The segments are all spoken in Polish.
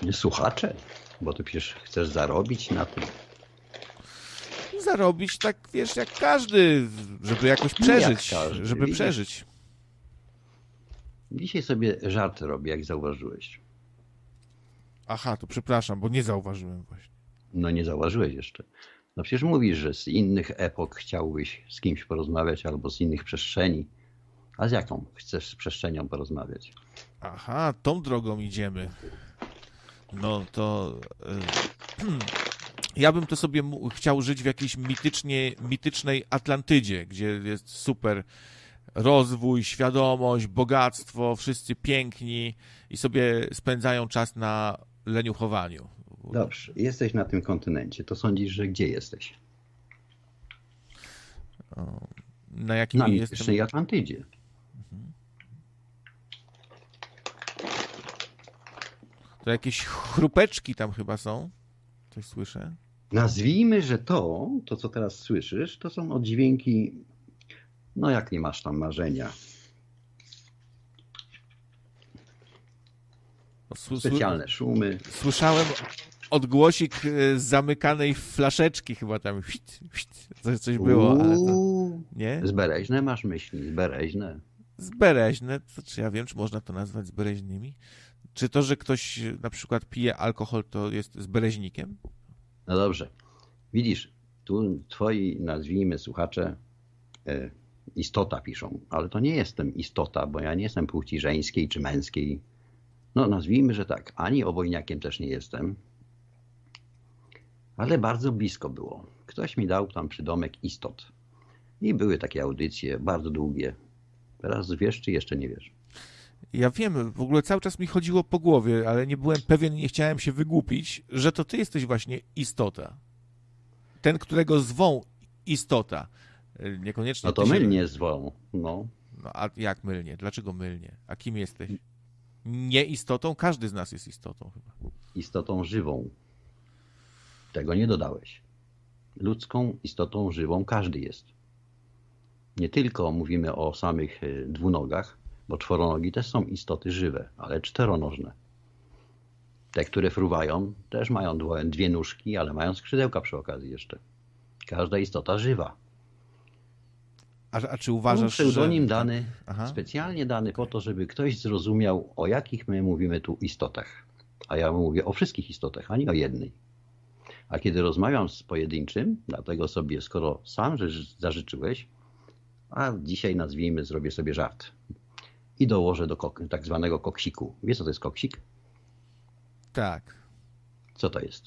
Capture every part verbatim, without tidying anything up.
Słuchacze, bo ty przecież chcesz zarobić na tym. Zarobić tak, wiesz, jak każdy, żeby jakoś przeżyć, Jak każdy, żeby widzisz? przeżyć. Dzisiaj sobie żart robię, jak zauważyłeś. Aha, to przepraszam, bo nie zauważyłem właśnie. No nie zauważyłeś jeszcze. No przecież mówisz, że z innych epok chciałbyś z kimś porozmawiać albo z innych przestrzeni. A z jaką chcesz z przestrzenią porozmawiać? Aha, tą drogą idziemy. No to... Y ja bym to sobie mu- chciał żyć w jakiejś mitycznie, mitycznej Atlantydzie, gdzie jest super rozwój, świadomość, bogactwo, wszyscy piękni i sobie spędzają czas na leniuchowaniu. Dobrze, jesteś na tym kontynencie. To sądzisz, że gdzie jesteś? O, na jakim Na jestem? mitycznej Atlantydzie. To jakieś chrupeczki tam chyba są. Coś słyszę. Nazwijmy, że to, to co teraz słyszysz, to są oddźwięki, no jak nie masz tam marzenia. Sły- Specjalne szumy. Słyszałem odgłosik e, zamykanej flaszeczki chyba tam. Hit, hit, coś, coś było, ale to Uuu, nie? zbereźne masz myśli, zbereźne. Zbereźne. To, czy ja wiem, czy można to nazwać zbereźnymi? Czy to, że ktoś na przykład pije alkohol, to jest zbereźnikiem? No dobrze. Widzisz, tu twoi, nazwijmy, słuchacze, e, istota piszą, ale to nie jestem istota, bo ja nie jestem płci żeńskiej czy męskiej. No nazwijmy, że tak. Ani obojniakiem też nie jestem, ale bardzo blisko było. Ktoś mi dał tam przydomek istot. I były takie audycje, bardzo długie. Teraz wiesz, czy jeszcze nie wiesz? Ja wiem, w ogóle cały czas mi chodziło po głowie, ale nie byłem pewien, nie chciałem się wygłupić, że to ty jesteś właśnie istota. Ten, którego zwą istota. Niekoniecznie No to ty się- mylnie zwą. No, No, a jak mylnie? Dlaczego mylnie? A kim jesteś? Nie istotą? Każdy z nas jest istotą chyba. istotą żywą. Tego nie dodałeś. Ludzką istotą żywą każdy jest. Nie tylko mówimy o samych y, dwunogach, bo czworonogi też są istoty żywe, ale czteronożne. Te, które fruwają, też mają dwo- dwie nóżki, ale mają skrzydełka przy okazji jeszcze. Każda istota żywa. A, a czy To uważasz, pseudonim że... dany, Aha. specjalnie dany po to, żeby ktoś zrozumiał, o jakich my mówimy tu istotach. A ja mówię o wszystkich istotach, a nie o jednej. A kiedy rozmawiam z pojedynczym, dlatego sobie, skoro sam że zażyczyłeś, a dzisiaj nazwijmy, zrobię sobie żart. I dołożę do kok- tak zwanego koksiku. Wiesz, co to jest koksik? Tak. Co to jest?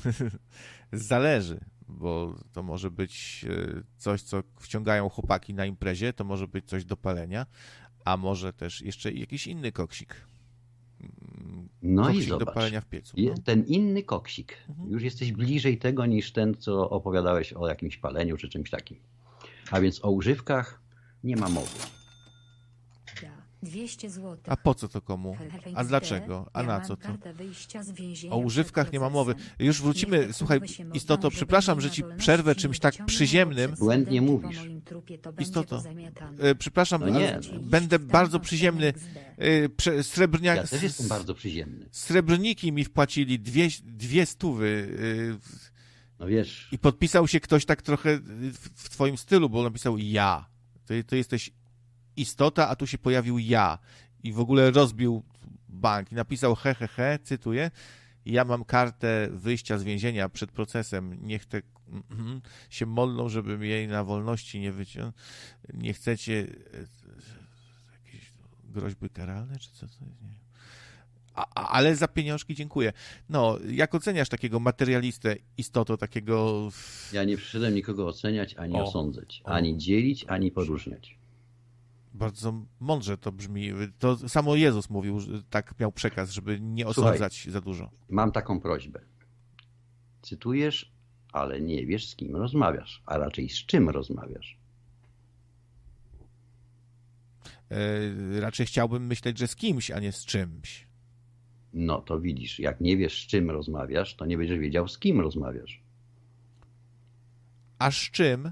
Zależy, bo to może być e, coś, co wciągają chłopaki na imprezie, to może być coś do palenia, a może też jeszcze jakiś inny koksik. Mm, No i koksik do zobacz. palenia w piecu. Je- No. Ten inny koksik. Mhm. Już jesteś bliżej tego niż ten, co opowiadałeś o jakimś paleniu czy czymś takim. A więc o używkach nie ma mowy. dwieście złotych. A po co to komu? A dlaczego? A na co to? O używkach nie ma mowy. Już wrócimy, słuchaj, istoto, przepraszam, że ci przerwę czymś tak przyziemnym. Błędnie mówisz. Istoto, E, przepraszam, No nie, ale no. będę bardzo przyziemny. E, prze, srebrnia... Ja też jestem bardzo przyziemny. Srebrniki mi wpłacili dwie, dwie stówy e, No wiesz, i podpisał się ktoś tak trochę w, w twoim stylu, bo napisał ja. Ty, ty jesteś istota, a tu się pojawił ja. I w ogóle rozbił bank i napisał he, he, he, cytuję, ja mam kartę wyjścia z więzienia przed procesem, niech te mm, się modlą, żebym jej na wolności nie wyciągnął. Nie chcecie e, jakieś groźby karalne, czy co to jest? Nie. A, a- ale za pieniążki dziękuję. No, jak oceniasz takiego materialistę, istotę takiego... ja nie przyszedłem nikogo oceniać, ani O. osądzać, O. ani dzielić, ani poróżniać. Bardzo mądrze to brzmi. To samo Jezus mówił, że tak miał przekaz, żeby nie osądzać za dużo. Mam taką prośbę. Cytujesz, ale nie wiesz, z kim rozmawiasz, a raczej z czym rozmawiasz. E, raczej chciałbym myśleć, że z kimś, a nie z czymś. No to widzisz, jak nie wiesz, z czym rozmawiasz, to nie będziesz wiedział, z kim rozmawiasz. A z czym?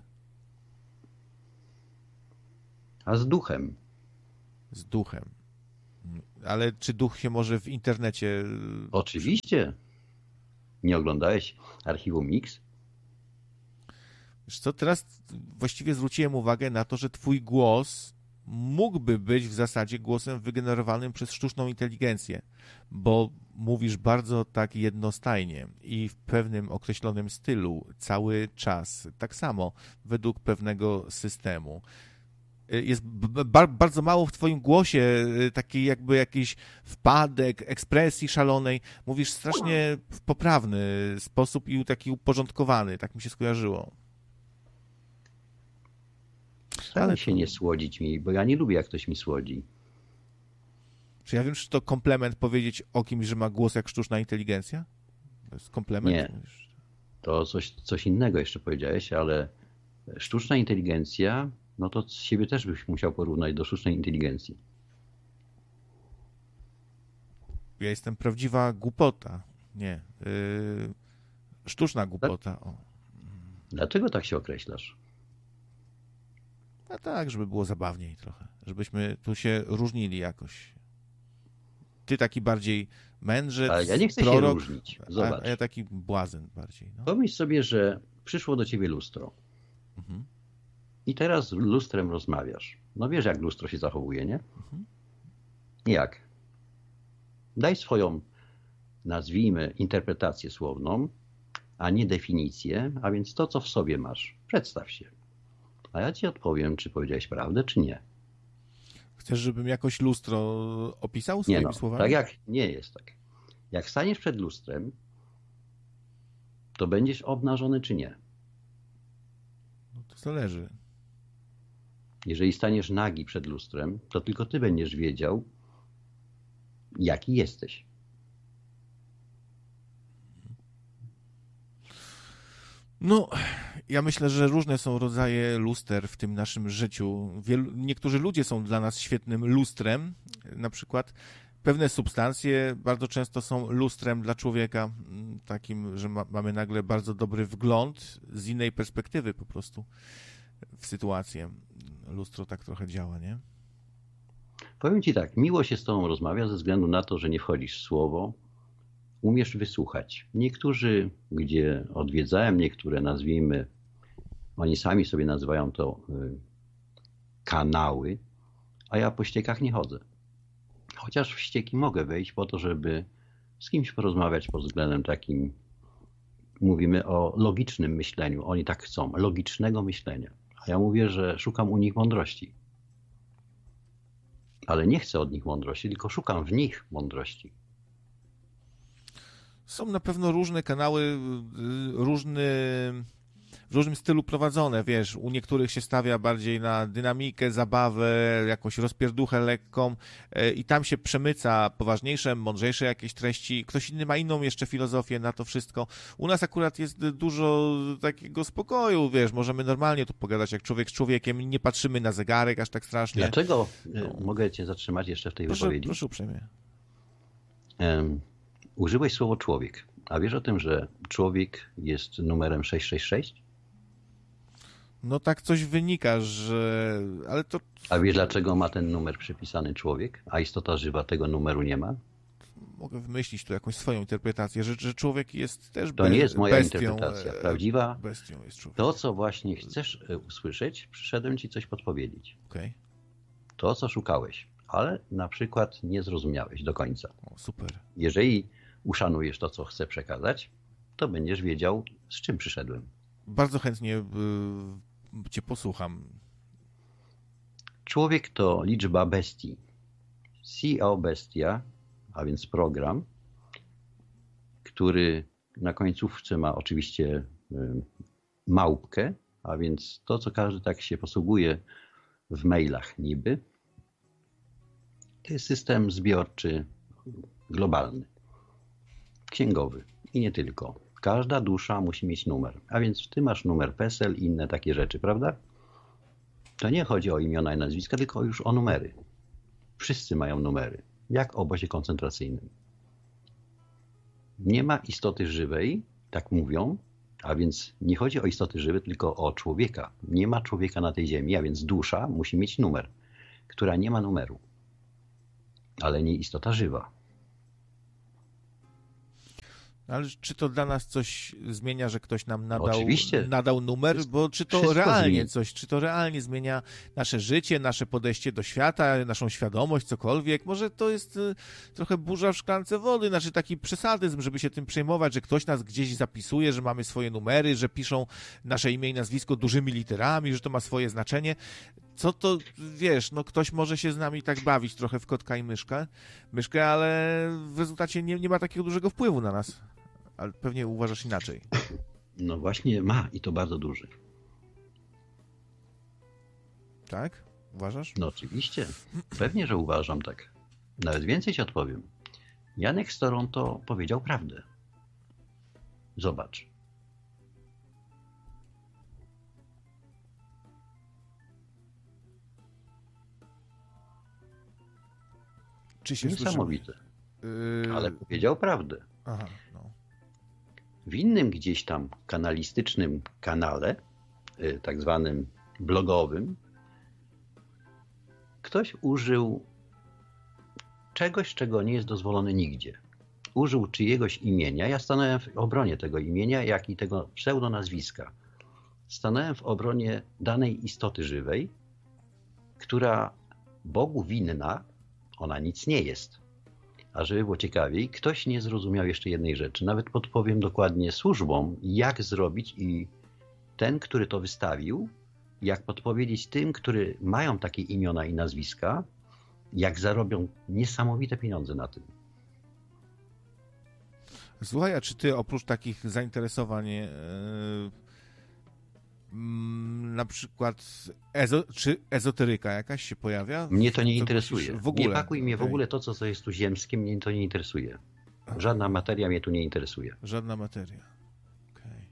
A z duchem. Z duchem. Ale czy duch się może w internecie... Oczywiście. Nie oglądałeś archiwum Mix? Wiesz co, teraz właściwie zwróciłem uwagę na to, że twój głos mógłby być w zasadzie głosem wygenerowanym przez sztuczną inteligencję, bo mówisz bardzo tak jednostajnie i w pewnym określonym stylu cały czas, tak samo według pewnego systemu. Jest b- bardzo mało w twoim głosie takiej jakby jakiś wpadek, ekspresji szalonej. Mówisz strasznie w poprawny sposób i taki uporządkowany, tak mi się skojarzyło. Staraj się nie słodzić mi, bo ja nie lubię, jak ktoś mi słodzi. Czy ja wiem, czy to komplement powiedzieć o kimś, że ma głos jak sztuczna inteligencja? To jest komplement? Nie. To coś, coś innego jeszcze powiedziałeś, ale sztuczna inteligencja, no to z siebie też byś musiał porównać do sztucznej inteligencji. Ja jestem prawdziwa głupota. Nie. Yy, sztuczna głupota. O. Dlaczego tak się określasz? A tak, żeby było zabawniej trochę. Żebyśmy tu się różnili jakoś. Ty taki bardziej mędrzec, Ale ja nie chcę prorok, się różnić. Zobacz. A ja taki błazen bardziej. No. Pomyśl sobie, że przyszło do ciebie lustro. Mhm. I teraz z lustrem rozmawiasz. No wiesz, jak lustro się zachowuje, nie? Mhm. Jak? Daj swoją, nazwijmy, interpretację słowną, a nie definicję, a więc to, co w sobie masz. Przedstaw się. A ja ci odpowiem, czy powiedziałeś prawdę, czy nie. Chcesz, żebym jakoś lustro opisał swoimi nie no, słowami? Tak jak nie jest tak. Jak staniesz przed lustrem, to będziesz obnażony, czy nie? No to zależy. Jeżeli staniesz nagi przed lustrem, to tylko ty będziesz wiedział, jaki jesteś. No, ja myślę, że różne są rodzaje luster w tym naszym życiu. Wielu, niektórzy ludzie są dla nas świetnym lustrem. Na przykład pewne substancje bardzo często są lustrem dla człowieka, takim, że ma, mamy nagle bardzo dobry wgląd z innej perspektywy po prostu w sytuację. Lustro tak trochę działa, nie? Powiem ci tak, miło się z tobą rozmawia ze względu na to, że nie wchodzisz w słowo, umiesz wysłuchać. Niektórzy, gdzie odwiedzałem, niektóre nazwijmy, oni sami sobie nazywają to y, kanały, a ja po ściekach nie chodzę. Chociaż w ścieki mogę wejść po to, żeby z kimś porozmawiać pod względem takim, mówimy o logicznym myśleniu. Oni tak chcą, logicznego myślenia. A ja mówię, że szukam u nich mądrości. Ale nie chcę od nich mądrości, tylko szukam w nich mądrości. Są na pewno różne kanały, różny, w różnym stylu prowadzone, wiesz, u niektórych się stawia bardziej na dynamikę, zabawę, jakąś rozpierduchę lekką i tam się przemyca poważniejsze, mądrzejsze jakieś treści. Ktoś inny ma inną jeszcze filozofię na to wszystko. U nas akurat jest dużo takiego spokoju, wiesz, możemy normalnie tu pogadać jak człowiek z człowiekiem, nie patrzymy na zegarek aż tak strasznie. Dlaczego? No. Mogę cię zatrzymać jeszcze w tej proszę, wypowiedzi? Proszę uprzejmie. Um, użyłeś słowo człowiek. A wiesz o tym, że człowiek jest numerem sześćset sześćdziesiąt sześć? No tak coś wynika, że... ale to... A wiesz, dlaczego ma ten numer przypisany człowiek, a istota żywa tego numeru nie ma? Mogę wymyślić tu jakąś swoją interpretację, że, że człowiek jest też To nie jest moja bestią, interpretacja. Prawdziwa, bestią jest człowiek. To, co właśnie chcesz usłyszeć, przyszedłem ci coś podpowiedzieć. Okay. To, co szukałeś, ale na przykład nie zrozumiałeś do końca. O, super. Jeżeli uszanujesz to, co chcę przekazać, to będziesz wiedział, z czym przyszedłem. Bardzo chętnie y, cię posłucham. Człowiek to liczba bestii. C O bestia, a więc program, który na końcówce ma oczywiście y, małpkę, a więc to, co każdy tak się posługuje w mailach niby. To jest system zbiorczy globalny, księgowy i nie tylko. Każda dusza musi mieć numer, a więc ty masz numer PESEL i inne takie rzeczy, prawda? To nie chodzi o imiona i nazwiska, tylko już o numery. Wszyscy mają numery, jak w obozie koncentracyjnym. Nie ma istoty żywej, tak mówią, a więc nie chodzi o istoty żywe, tylko o człowieka. Nie ma człowieka na tej ziemi, a więc dusza musi mieć numer, która nie ma numeru. ale nie istota żywa. Ale czy to dla nas coś zmienia, że ktoś nam nadał, Oczywiście. nadał numer? Bo czy to Wszystko realnie zmienia. coś, czy to realnie zmienia nasze życie, nasze podejście do świata, naszą świadomość, cokolwiek? Może to jest y, trochę burza w szklance wody, znaczy taki przesadyzm, żeby się tym przejmować, że ktoś nas gdzieś zapisuje, że mamy swoje numery, że piszą nasze imię i nazwisko dużymi literami, że to ma swoje znaczenie. Co to, wiesz, no ktoś może się z nami tak bawić trochę w kotka i myszkę, myszkę, ale w rezultacie nie, nie ma takiego dużego wpływu na nas. Ale pewnie uważasz inaczej. No właśnie ma i to bardzo duży. Tak? Uważasz? No oczywiście. Pewnie, że uważam tak. Nawet więcej ci odpowiem. Janek z Toronto powiedział prawdę. Zobacz. Czy się Niesamowite. Yy... Ale powiedział prawdę. Aha, no. W innym gdzieś tam kanalistycznym kanale, tak zwanym blogowym, ktoś użył czegoś, czego nie jest dozwolone nigdzie. Użył czyjegoś imienia. Ja stanąłem w obronie tego imienia, jak i tego pseudonazwiska. Stanąłem w obronie danej istoty żywej, która Bogu winna, ona nic nie jest. A żeby było ciekawiej, ktoś nie zrozumiał jeszcze jednej rzeczy. Nawet podpowiem dokładnie służbom, jak zrobić i ten, który to wystawił, jak podpowiedzieć tym, którzy mają takie imiona i nazwiska, jak zarobią niesamowite pieniądze na tym. Słuchaj, a czy ty oprócz takich zainteresowań yy, na przykład ezo, czy ezoteryka jakaś się pojawia? Mnie to nie Co interesuje. W ogóle. Nie pakuj mnie Okay. w ogóle to, co jest tu ziemskie, mnie to nie interesuje. Żadna materia mnie tu nie interesuje. Żadna materia. Okay.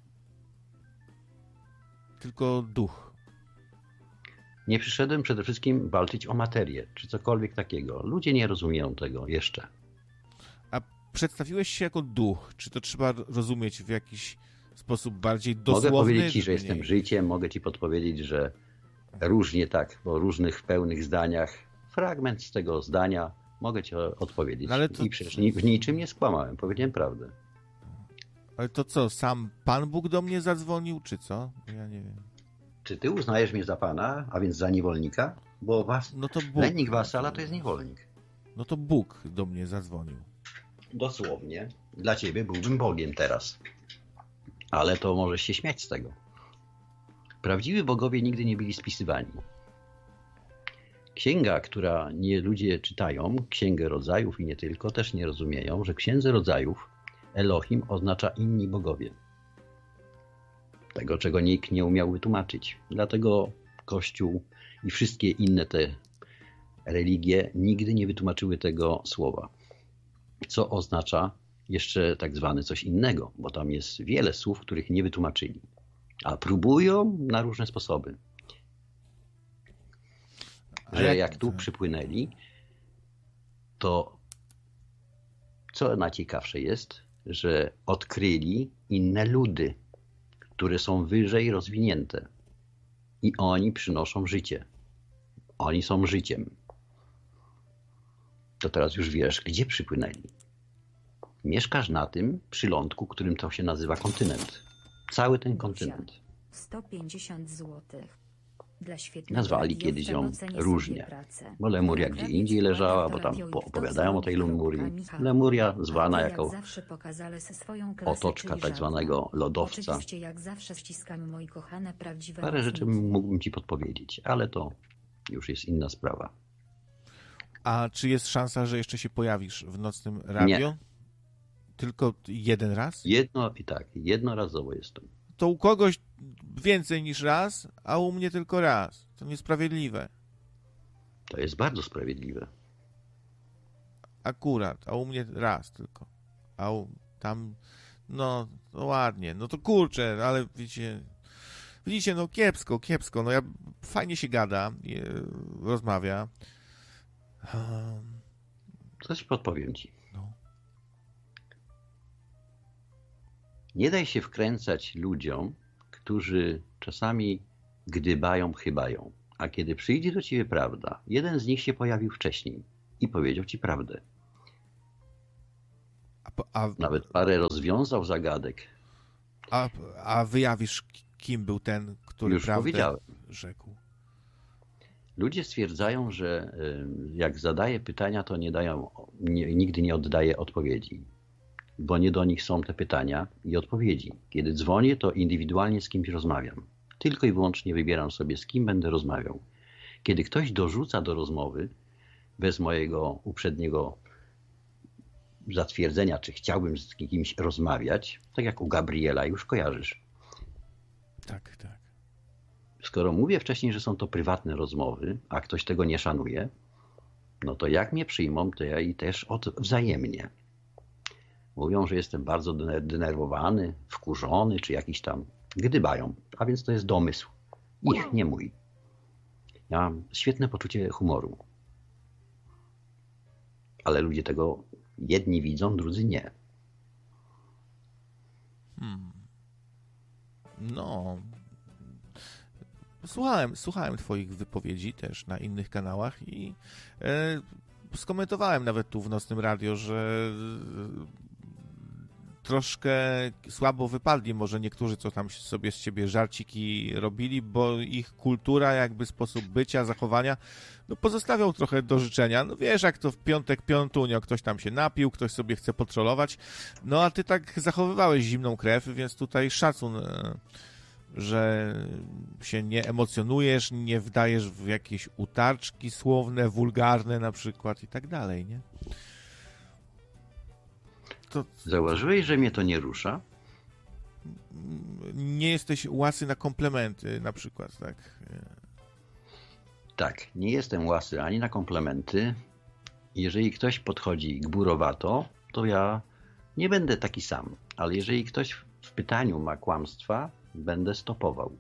Tylko duch. Nie przyszedłem przede wszystkim walczyć o materię, czy cokolwiek takiego. Ludzie nie rozumieją tego jeszcze. A przedstawiłeś się jako duch. Czy to trzeba rozumieć w jakiś sposób bardziej dosłowny? Mogę powiedzieć ci, że żeby jestem nie... życiem, mogę ci podpowiedzieć, że różnie tak, po różnych pełnych zdaniach, fragment z tego zdania mogę ci odpowiedzieć. No ale to... I przecież ni- w niczym nie skłamałem, powiedziałem prawdę. Ale to co, sam Pan Bóg do mnie zadzwonił, czy co? Ja nie wiem. Czy ty uznajesz mnie za pana, a więc za niewolnika? Bo was, No to Bóg. lennik wasala to jest niewolnik. No to Bóg do mnie zadzwonił. Dosłownie. Dla ciebie byłbym Bogiem teraz. Ale to możesz się śmiać z tego. Prawdziwi bogowie nigdy nie byli spisywani. Księga, która nie ludzie czytają, Księgę Rodzajów i nie tylko, też nie rozumieją, że w Księdze Rodzajów Elohim oznacza inni bogowie. Tego, czego nikt nie umiał wytłumaczyć. Dlatego Kościół i wszystkie inne te religie nigdy nie wytłumaczyły tego słowa. Co oznacza jeszcze tak zwane coś innego, bo tam jest wiele słów, których nie wytłumaczyli. A próbują na różne sposoby. Że jak, jak tu przypłynęli, to co najciekawsze jest, że odkryli inne ludy, które są wyżej rozwinięte. I oni przynoszą życie. Oni są życiem. To teraz już wiesz, gdzie przypłynęli. Mieszkasz na tym przylądku, którym to się nazywa kontynent. Cały ten kontynent. sto pięćdziesiąt złotych. Dla Nazwali kiedyś ją różnie. Bo Lemuria gdzie indziej leżała, bo tam opowiadają o tej Lemurii. Lemuria zwana jako otoczka tak zwanego lodowca. Parę rzeczy mógłbym ci podpowiedzieć, ale to już jest inna sprawa. A czy jest szansa, że jeszcze się pojawisz w nocnym radio? Nie. Tylko jeden raz? Jedno i tak, jednorazowo jestem. To u kogoś więcej niż raz, a u mnie tylko raz. To niesprawiedliwe. To jest bardzo sprawiedliwe. Akurat, a u mnie raz tylko. A u, tam, no, no ładnie. No to kurczę, ale wiecie, widzicie, no kiepsko, kiepsko. No ja, fajnie się gada, je, rozmawia. Um, Coś podpowiem ci. no. Nie daj się wkręcać ludziom, którzy czasami gdybają, chybają. A kiedy przyjdzie do ciebie prawda, jeden z nich się pojawił wcześniej. i powiedział ci prawdę. A, a, Nawet parę rozwiązał zagadek. a, a wyjawisz, kim był ten, który Już prawdę powiedziałem. rzekł? Ludzie stwierdzają, że jak zadaje pytania, to nie dają, nie, nigdy nie oddaje odpowiedzi, bo nie do nich są te pytania i odpowiedzi. Kiedy dzwonię, to indywidualnie z kimś rozmawiam. Tylko i wyłącznie wybieram sobie, z kim będę rozmawiał. Kiedy ktoś dorzuca do rozmowy, bez mojego uprzedniego zatwierdzenia, czy chciałbym z kimś rozmawiać, tak jak u Gabriela, już kojarzysz. Tak, tak. Skoro mówię wcześniej, że są to prywatne rozmowy, a ktoś tego nie szanuje, no to jak mnie przyjmą, to ja i też wzajemnie. Mówią, że jestem bardzo denerwowany, wkurzony, czy jakiś tam. Gdybają, a więc to jest domysł. Ich, nie mój. Ja mam świetne poczucie humoru. Ale ludzie tego jedni widzą, drudzy nie. Hmm. No... Słuchałem, słuchałem twoich wypowiedzi też na innych kanałach i e, skomentowałem nawet tu w Nocnym Radio, że e, troszkę słabo wypadli może niektórzy, co tam sobie z ciebie żarciki robili, bo ich kultura, jakby sposób bycia, zachowania, no pozostawiał trochę do życzenia. No wiesz, jak to w piątek, piątunio, ktoś tam się napił, ktoś sobie chce potrolować, no a ty tak zachowywałeś zimną krew, więc tutaj szacun, e, że się nie emocjonujesz, nie wdajesz w jakieś utarczki słowne, wulgarne na przykład i tak dalej, nie? To... Zauważyłeś, że mnie to nie rusza? Nie jesteś łasy na komplementy na przykład, tak? Tak, nie jestem łasy ani na komplementy. Jeżeli ktoś podchodzi gburowato, to ja nie będę taki sam. Ale jeżeli ktoś w pytaniu ma kłamstwa, będę stopował.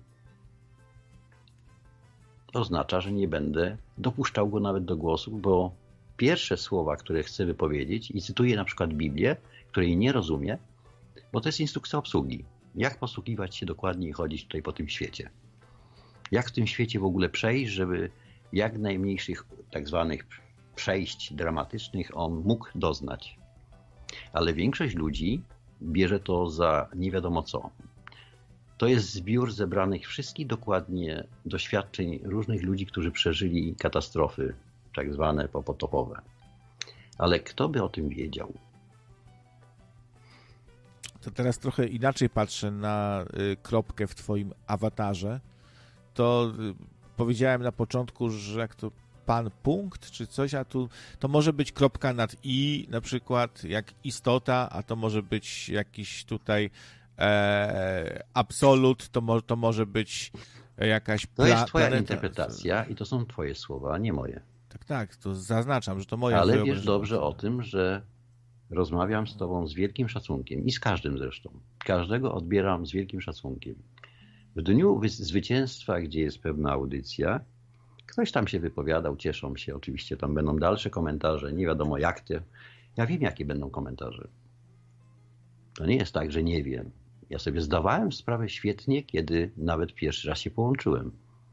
To oznacza, że nie będę dopuszczał go nawet do głosu, bo pierwsze słowa, które chcę wypowiedzieć, i cytuję na przykład Biblię, której nie rozumie, bo to jest instrukcja obsługi. Jak posługiwać się dokładnie i chodzić tutaj po tym świecie. Jak w tym świecie w ogóle przejść, żeby jak najmniejszych tak zwanych przejść dramatycznych on mógł doznać. Ale większość ludzi bierze to za nie wiadomo co. To jest zbiór zebranych wszystkich dokładnie doświadczeń różnych ludzi, którzy przeżyli katastrofy, tak zwane popotopowe. Ale kto by o tym wiedział? To teraz trochę inaczej patrzę na y, kropkę w twoim awatarze. To y, powiedziałem na początku, że jak to pan punkt czy coś, a tu to może być kropka nad i, na przykład jak istota, a to może być jakiś tutaj e, absolut, to, mo, to może być jakaś To jest twoja planeta. interpretacja i to są twoje słowa, a nie moje. Tak, tak, to zaznaczam, że to moje. Ale wiesz dobrze o tym, że rozmawiam z tobą z wielkim szacunkiem i z każdym zresztą. Każdego odbieram z wielkim szacunkiem. W dniu zwycięstwa, gdzie jest pewna audycja, ktoś tam się wypowiadał, cieszą się, oczywiście tam będą dalsze komentarze, nie wiadomo jak te. Ja wiem, jakie będą komentarze. To nie jest tak, że nie wiem. Ja sobie zdawałem sprawę świetnie, kiedy nawet pierwszy raz się połączyłem.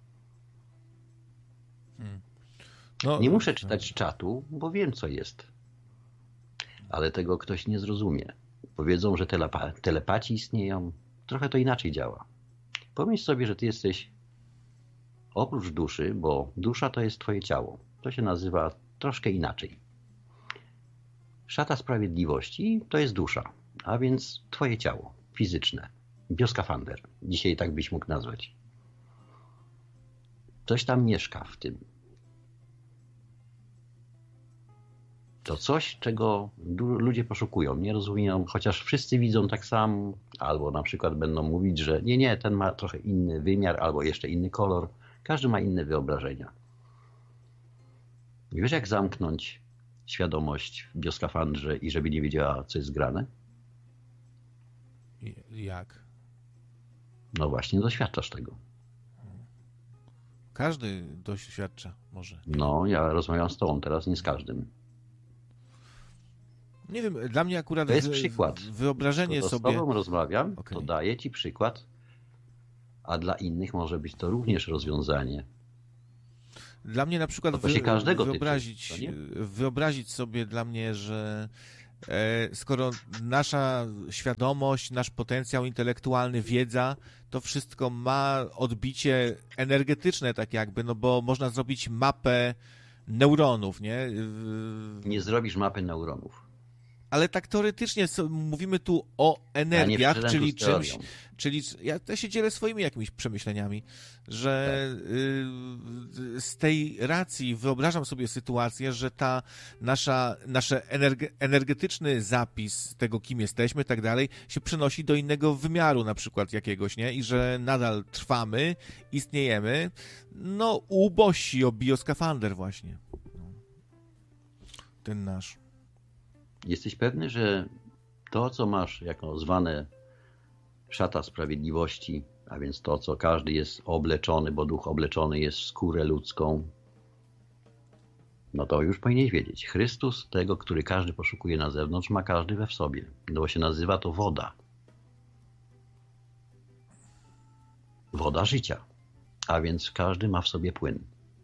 Hmm. No, nie muszę czytać czatu, bo wiem, co jest. Ale tego ktoś nie zrozumie. Powiedzą, że telepa telepaci istnieją. Trochę to inaczej działa. Pomyśl sobie, że ty jesteś oprócz duszy, bo dusza to jest twoje ciało. To się nazywa troszkę inaczej. Szata sprawiedliwości to jest dusza, a więc twoje ciało fizyczne. Bioskafander. Dzisiaj tak byś mógł nazwać. Coś tam mieszka w tym. To coś, czego ludzie poszukują, nie rozumieją, chociaż wszyscy widzą tak samo, albo na przykład będą mówić, że nie, nie, ten ma trochę inny wymiar, albo jeszcze inny kolor. Każdy ma inne wyobrażenia. Wiesz, jak zamknąć świadomość w bioskafandrze i żeby nie wiedziała, co jest grane? Jak? No właśnie, doświadczasz tego. Każdy doświadcza może. No, ja rozmawiam z tobą teraz, nie z każdym. Nie wiem, dla mnie akurat to jest przykład. Wyobrażenie to, to sobie... z tobą rozmawiam, okay. To daję ci przykład, a dla innych może być to również rozwiązanie. Dla mnie na przykład To, to się każdego wyobrazić, tyczy, wyobrazić sobie dla mnie, że e, skoro nasza świadomość, nasz potencjał intelektualny, wiedza, to wszystko ma odbicie energetyczne tak jakby, no bo można zrobić mapę neuronów, nie? Nie zrobisz mapy neuronów. Ale tak teoretycznie so, mówimy tu o energiach, ja czyli czymś, czyli ja też się dzielę swoimi jakimiś przemyśleniami, że tak. y, z tej racji wyobrażam sobie sytuację, że ta nasza, nasz energe, energetyczny zapis tego, kim jesteśmy, tak dalej, się przenosi do innego wymiaru na przykład jakiegoś, nie? I że nadal trwamy, istniejemy, no ubości o bioskafander właśnie. Ten nasz. Jesteś pewny, że to, co masz jako zwane szata sprawiedliwości, a więc to, co każdy jest obleczony, bo duch obleczony jest w skórę ludzką, no to już powinieneś wiedzieć. Chrystus, tego, który każdy poszukuje na zewnątrz, ma każdy we w sobie. No bo się nazywa to woda. Woda życia. A więc każdy ma w sobie płyn.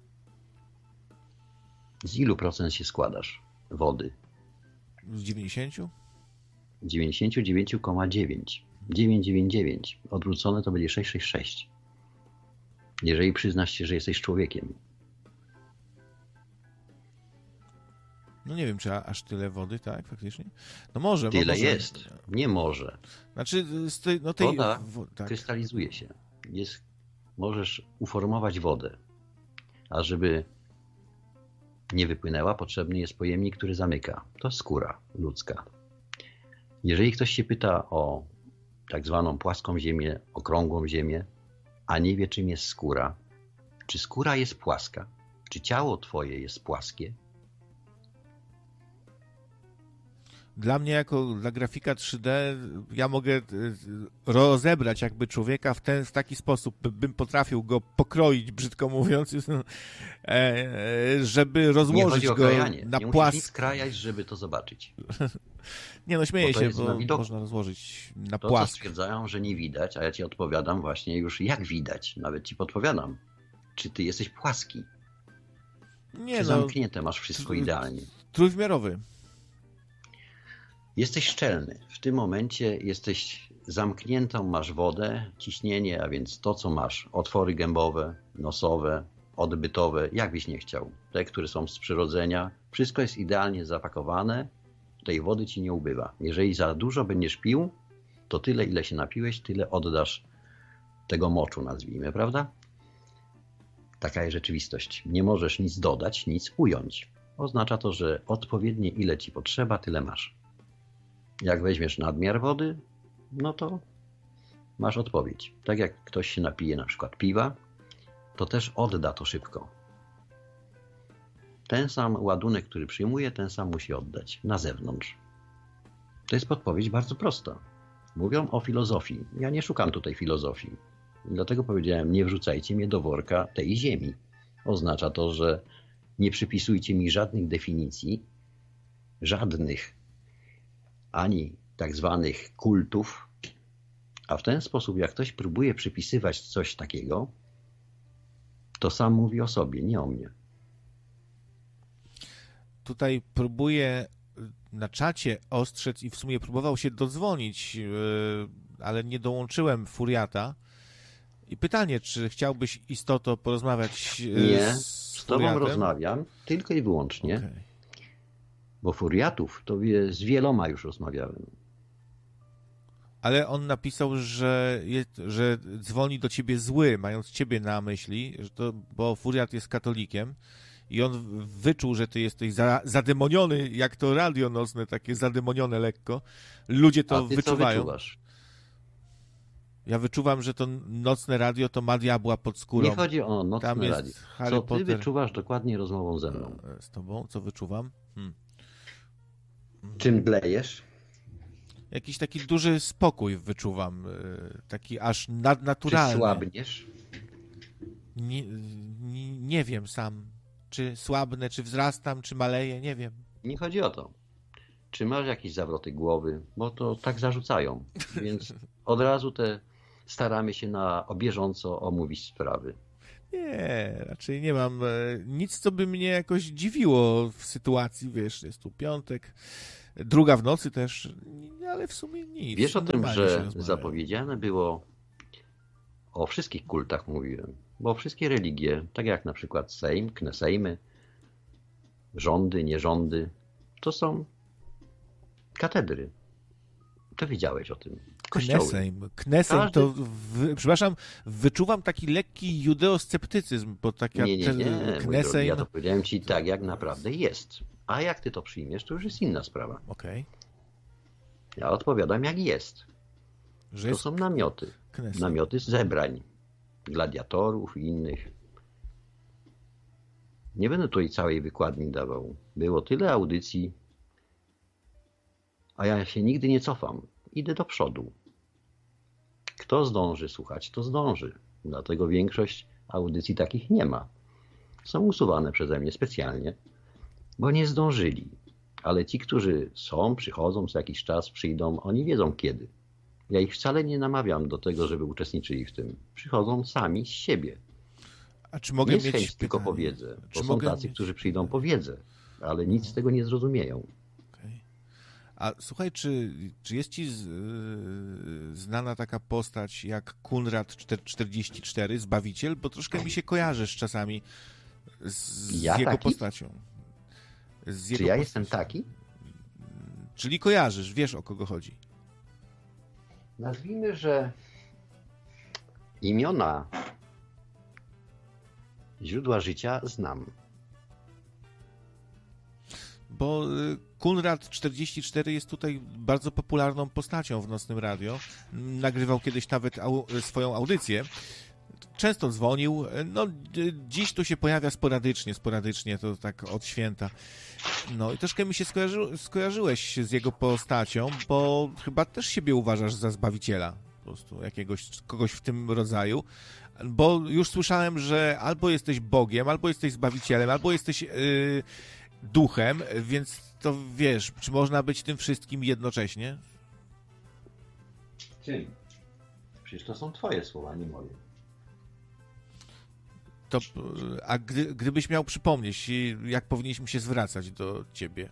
Z ilu procent się składasz wody? Z dziewięćdziesięciu? dziewięćdziesiąt dziewięć przecinek dziewięć. dziewięćset dziewięćdziesiąt dziewięć. Odwrócone to będzie sześćset sześćdziesiąt sześć. Jeżeli przyznasz się, że jesteś człowiekiem. No nie wiem, czy aż tyle wody, tak, faktycznie? No może. Tyle może. jest. Nie może. Znaczy, z tej, no tej... Woda w, tak. krystalizuje się. Jest, możesz uformować wodę. A żeby nie wypłynęła, potrzebny jest pojemnik, który zamyka. To skóra ludzka. Jeżeli ktoś się pyta o tak zwaną płaską ziemię, okrągłą ziemię, a nie wie, czym jest skóra, czy skóra jest płaska, czy ciało twoje jest płaskie? Dla mnie, jako dla grafika trzy D, ja mogę rozebrać jakby człowieka w, ten, w taki sposób, bym potrafił go pokroić, brzydko mówiąc, żeby rozłożyć go krajanie. na nie płask. Nie skrajać, żeby to zobaczyć. Nie no, śmieję bo się, bo na można rozłożyć na to, płask. To stwierdzają, że nie widać, a ja ci odpowiadam właśnie już jak widać. Nawet ci podpowiadam. Czy ty jesteś płaski? Nie czy no. zamknięte masz wszystko idealnie? Trójwymiarowy. Jesteś szczelny. W tym momencie jesteś zamkniętą, masz wodę, ciśnienie, a więc to, co masz. Otwory gębowe, nosowe, odbytowe, jak byś nie chciał. Te, które są z przyrodzenia. Wszystko jest idealnie zapakowane. Tej wody ci nie ubywa. Jeżeli za dużo będziesz pił, to tyle, ile się napiłeś, tyle oddasz tego moczu, nazwijmy, prawda? Taka jest rzeczywistość. Nie możesz nic dodać, nic ująć. Oznacza to, że odpowiednie ile ci potrzeba, tyle masz. Jak weźmiesz nadmiar wody, no to masz odpowiedź. Tak jak ktoś się napije na przykład piwa, to też odda to szybko. Ten sam ładunek, który przyjmuje, ten sam musi oddać na zewnątrz. To jest podpowiedź bardzo prosta. Mówią o filozofii. Ja nie szukam tutaj filozofii. Dlatego powiedziałem, nie wrzucajcie mnie do worka tej ziemi. Oznacza to, że nie przypisujcie mi żadnych definicji, żadnych ani tak zwanych kultów, a w ten sposób, jak ktoś próbuje przypisywać coś takiego, to sam mówi o sobie, nie o mnie. Tutaj próbuję na czacie ostrzec i w sumie próbował się dodzwonić, ale nie dołączyłem Furiata. I pytanie, czy chciałbyś, istoto, porozmawiać nie, z z tobą Furiatem? rozmawiam tylko i wyłącznie, okay. Bo Furiatów to wie, z wieloma już rozmawiałem. Ale on napisał, że, jest, że dzwoni do ciebie zły, mając ciebie na myśli, że to, bo Furiat jest katolikiem i on wyczuł, że ty jesteś za, zademoniony, jak to radio nocne, takie zademonione lekko. Ludzie to A ty wyczuwają. Co wyczuwasz? Ja wyczuwam, że to nocne radio to ma diabła pod skórą. Nie chodzi o nocne Tam jest radio. Harry Co ty Potter. wyczuwasz dokładnie rozmową ze mną? Z tobą? Co wyczuwam? Hmm. Czym blejesz? Jakiś taki duży spokój wyczuwam. Taki aż nadnaturalny. Czy słabniesz? Nie, nie, nie wiem sam. Czy słabnę, czy wzrastam, czy maleję, nie wiem. Nie chodzi o to. Czy masz jakieś zawroty głowy? Bo to tak zarzucają. Więc od razu te staramy się na bieżąco omówić sprawy. Nie, raczej nie mam e, nic, co by mnie jakoś dziwiło w sytuacji, wiesz, jest tu piątek, druga w nocy też, ale w sumie nic. Wiesz o tym, normalnie się że rozmawia. zapowiedziane było, o wszystkich kultach mówiłem, bo wszystkie religie, tak jak na przykład Sejm, Knesejmy, rządy, nierządy, to są katedry. To wiedziałeś o tym. Kościoły. Knesejm. Knesejm Każdy- to, w, przepraszam, wyczuwam taki lekki judeosceptycyzm, bo taka Nie, nie, nie, mój drogi, Knesejm... ja to powiedziałem ci tak, jak naprawdę jest. A jak ty to przyjmiesz, to już jest inna sprawa. Okej, Ja odpowiadam, jak jest. że To jest są namioty. Knesejm. Namioty z zebrań. Gladiatorów i innych. Nie będę tutaj całej wykładni dawał. Było tyle audycji, a ja się nigdy nie cofam. Idę do przodu. Kto zdąży słuchać, to zdąży. Dlatego większość audycji takich nie ma. Są usuwane przeze mnie specjalnie, bo nie zdążyli. Ale ci, którzy są, przychodzą, co jakiś czas przyjdą, oni wiedzą kiedy. Ja ich wcale nie namawiam do tego, żeby uczestniczyli w tym. Przychodzą sami z siebie. A czy mogę Nie z mieć chęci, tylko pytanie? po wiedzę. Czy Bo są mogę tacy, mieć- którzy przyjdą po wiedzę, ale nic z tego nie zrozumieją. Okej. A słuchaj, czy, czy jest ci z, yy, znana taka postać jak Kunrad czterdzieści cztery, Zbawiciel? Bo troszkę mi się kojarzysz czasami z, z Ja jego taki? postacią. Z Czy jego ja postacią. jestem taki? Czyli kojarzysz, wiesz o kogo chodzi. Nazwijmy, że imiona źródła życia znam. Bo y, Kunrad czterdzieści cztery jest tutaj bardzo popularną postacią w Nocnym Radio. Nagrywał kiedyś nawet au, swoją audycję. Często dzwonił. No, d- dziś tu się pojawia sporadycznie, sporadycznie, to tak od święta. No i troszkę mi się skojarzy, skojarzyłeś z jego postacią, bo chyba też siebie uważasz za Zbawiciela. Po prostu jakiegoś, kogoś w tym rodzaju. Bo już słyszałem, że albo jesteś Bogiem, albo jesteś Zbawicielem, albo jesteś... Yy, duchem, więc to wiesz, czy można być tym wszystkim jednocześnie? Czym? Przecież to są twoje słowa, nie moje. To, a gdy, gdybyś miał przypomnieć, jak powinniśmy się zwracać do ciebie?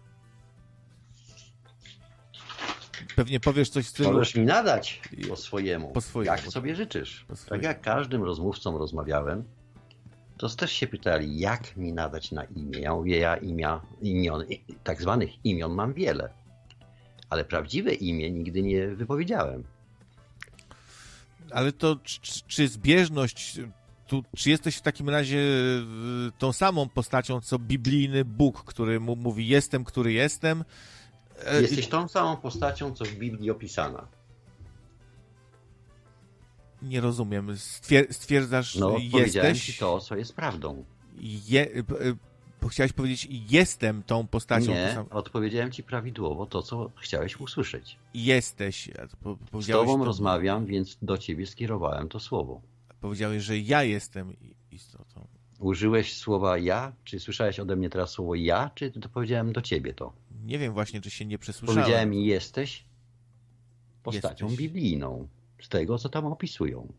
Pewnie powiesz coś w stylu... Możesz mi nadać po swojemu, Po swojemu. jak sobie życzysz. Po swojemu. Tak jak każdym rozmówcom rozmawiałem, to też się pytali, jak mi nadać na imię. Ja mówię, ja imia, imion, tak zwanych imion mam wiele, ale prawdziwe imię nigdy nie wypowiedziałem. Ale to czy, czy zbieżność, tu, czy jesteś w takim razie y, tą samą postacią, co biblijny Bóg, który mu mówi jestem, który jestem? E, Jesteś tą samą postacią, co w Biblii opisana. Nie rozumiem. Stwier- stwierdzasz, No, powiedziałem jesteś... ci to, co jest prawdą. Je, bo chciałeś powiedzieć, jestem tą postacią. Nie, to sam- odpowiedziałem ci prawidłowo to, co chciałeś usłyszeć. Jesteś. A to po- Z powiedziałeś, tobą to- rozmawiam, więc do ciebie skierowałem to słowo. Powiedziałeś, że ja jestem i- istotą. Użyłeś słowa ja? Czy słyszałeś ode mnie teraz słowo ja? Czy to powiedziałem do ciebie to? Nie wiem właśnie, czy się nie przesłyszałem. Powiedziałem jesteś postacią Jesteś. biblijną. Z tego, co tam opisują.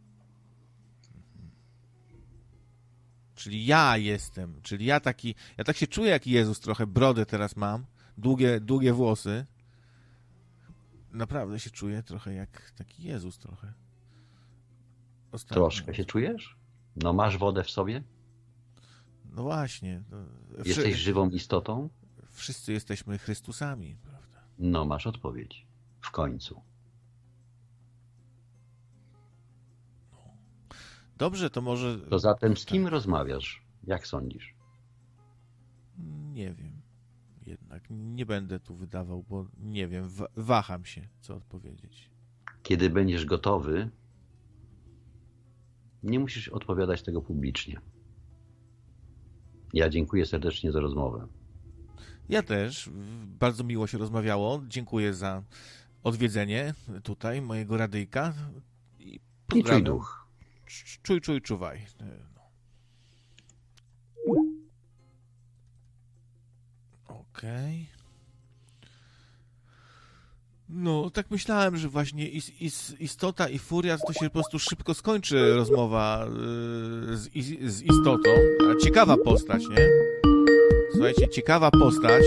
Czyli ja jestem. Czyli ja taki... Ja tak się czuję jak Jezus trochę. Brodę teraz mam. Długie, długie włosy. Naprawdę się czuję trochę jak taki Jezus trochę. Ostatnio. Troszkę się czujesz? No masz wodę w sobie? No właśnie. No, wszy- Jesteś żywą istotą? Wszyscy jesteśmy Chrystusami, prawda? No masz odpowiedź. W końcu. Dobrze, to może... To zatem z kim rozmawiasz? Jak sądzisz? Nie wiem. Jednak nie będę tu wydawał, bo nie wiem. wa- Waham się, co odpowiedzieć. Kiedy będziesz gotowy, nie musisz odpowiadać tego publicznie. Ja dziękuję serdecznie za rozmowę. Ja też. Bardzo miło się rozmawiało. Dziękuję za odwiedzenie tutaj mojego radyjka. I I pozdrawiam. czuj duch. Czuj, czuj, czuwaj. No. Okej. No, tak myślałem, że właśnie is, is, istota i furiat to się po prostu szybko skończy rozmowa yy, z, z istotą. A ciekawa postać, nie? Słuchajcie, ciekawa postać.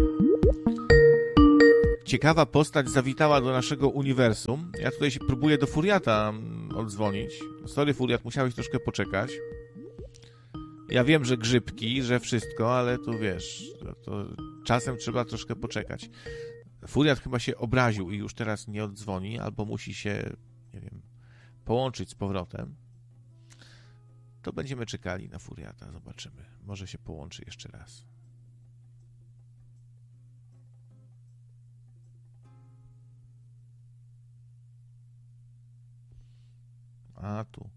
Ciekawa postać zawitała do naszego uniwersum. Ja tutaj się próbuję do furiata oddzwonić. Sorry, furiat, musiałeś troszkę poczekać. Ja wiem, że grzybki, że wszystko, ale tu wiesz, to, to czasem trzeba troszkę poczekać. Furiat chyba się obraził i już teraz nie oddzwoni, albo musi się, nie wiem, połączyć z powrotem. To będziemy czekali na furiata, zobaczymy. Może się połączy jeszcze raz. A tu.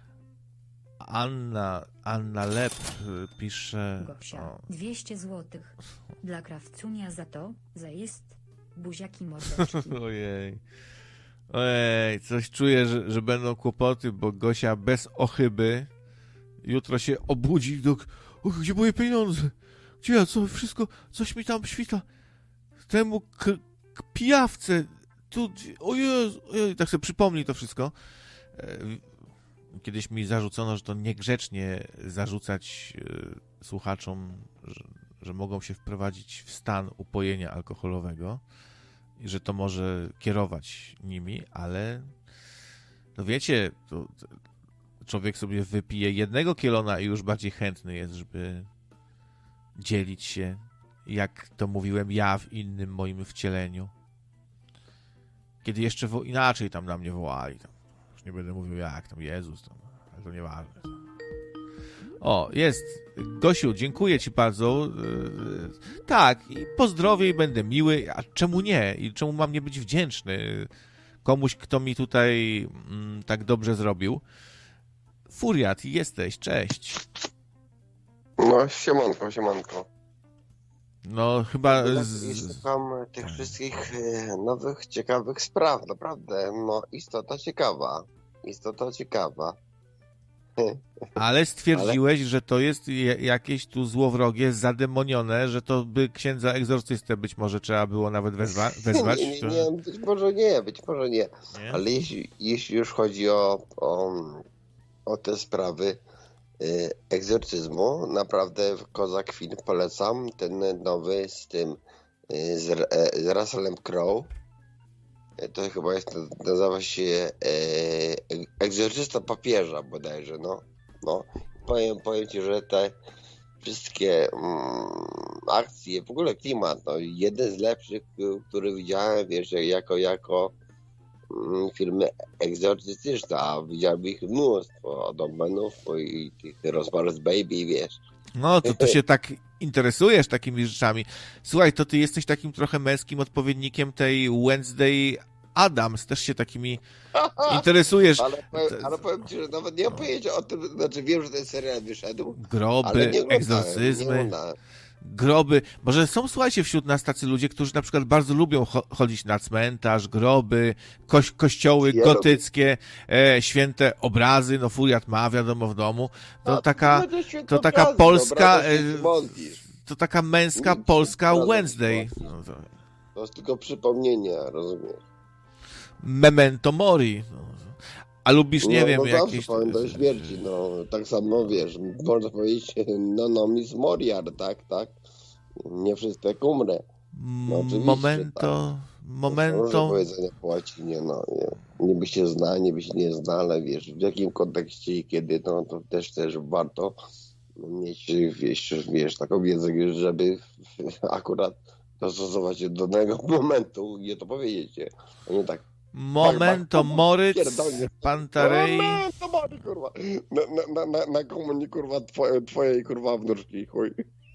Anna, Anna Lep pisze... Gosia, o. dwieście złotych. Dla krawcunia za to, za jest buziaki mordeczki. Ojej. Ojej, coś czuję, że, że będą kłopoty, bo Gosia bez ochyby jutro się obudzi do... O, gdzie moje pieniądze? Gdzie ja? Co? Wszystko? Coś mi tam świta. Temu k- k- pijawce. Tu... O Jezu, ojej, tak sobie przypomnij to wszystko. Kiedyś mi zarzucono, że to niegrzecznie zarzucać y, słuchaczom, że, że mogą się wprowadzić w stan upojenia alkoholowego i że to może kierować nimi, ale no wiecie, to, to człowiek sobie wypije jednego kielona i już bardziej chętny jest, żeby dzielić się, jak to mówiłem ja w innym moim wcieleniu. Kiedy jeszcze wo- inaczej tam na mnie wołali. Tam. Nie będę mówił jak, tam Jezus, tam, ale to nieważne. O, jest. Gosiu, dziękuję ci bardzo. Yy, tak, i pozdrowię i będę miły, a czemu nie? I czemu mam nie być wdzięczny komuś, kto mi tutaj mm, tak dobrze zrobił? Furiat, jesteś, cześć. No, siemanko, siemanko. No, chyba... Ja Z... szukam tych wszystkich e, nowych, ciekawych spraw, naprawdę. No, istota ciekawa. Istota ciekawa. Ale stwierdziłeś, Ale... że to jest jakieś tu złowrogie, zademonione, że to by księdza egzorcystę być może trzeba było nawet wezwa- wezwać? nie, nie, nie, być może nie, być może nie. nie? Ale jeśli, jeśli już chodzi o, o, o te sprawy y, egzorcyzmu, naprawdę kozak film polecam. Ten nowy z tym y, z, y, z Russellem Crowe. To chyba jest, nazywa się e, egzorcysta papieża bodajże, no. no. Powiem, powiem ci, że te wszystkie mm, akcje, w ogóle klimat, no, jeden z lepszych, który widziałem, wiesz, jako, jako mm, filmy egzorcystyczne, a widziałem ich mnóstwo, od Omenów i tych Rosemary's Baby, wiesz. No, to ty się tak interesujesz takimi rzeczami. Słuchaj, to ty jesteś takim trochę męskim odpowiednikiem tej Wednesday Addams, też się takimi interesujesz. Ale powiem, ale powiem ci, że nawet nie mam pojęcia o tym, znaczy wiem, że ten serial wyszedł. Groby, egzorcyzmy, groby. Może są, słuchajcie, wśród nas tacy ludzie, którzy na przykład bardzo lubią cho- chodzić na cmentarz, groby, koś- kościoły ja gotyckie, e, święte obrazy, no furiat ma, wiadomo, w domu. To A, taka, to taka obrazy, polska, e, to taka męska, Nic polska Wednesday. No to... to jest tylko przypomnienie, rozumiesz? Memento mori. No. A lubisz, nie no, wiem, no jakieś... No do śmierci, no. Tak samo, wiesz, można powiedzieć, no nomis moriar, tak, tak. Nie wszystek umrę. No, momento... Tak. Momento... powiedzenia po łacinie, no. Nie, niby się zna, niby się nie zna, ale wiesz, w jakim kontekście i kiedy, no to też też warto mieć, wiesz, wiesz taką wiedzę, żeby akurat dostosować się do danego momentu i to powiedzieć, a nie tak. Momento tak, Moritz, Pantarei. Momento Moritz, kurwa. Na, na, na, na komunii, kurwa, twoje, twojej, kurwa, wnuczki, chuj.